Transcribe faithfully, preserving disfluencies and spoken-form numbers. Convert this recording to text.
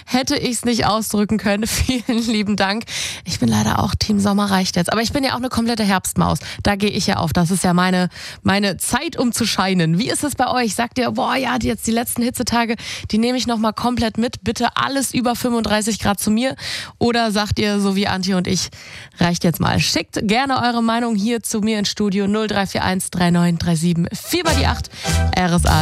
hätte ich es nicht ausdrücken können. Vielen lieben Dank. Ich bin leider auch Team Sommer reicht jetzt. Aber ich bin ja auch eine komplette Herbstmaus. Da gehe ich ja auf. Das ist ja meine, meine Zeit, um zu scheinen. Wie ist es bei euch? Sagt ihr, boah, ja, die, jetzt die letzten Hitzetage, die nehme ich nochmal komplett mit. Bitte alles über fünfunddreißig Grad zu mir. Oder sagt ihr, so wie Antje und ich, reicht jetzt mal. Schickt gerne eure Meinung hier zu mir ins Studio null drei vier eins drei neun drei sieben vier mal die acht R S A.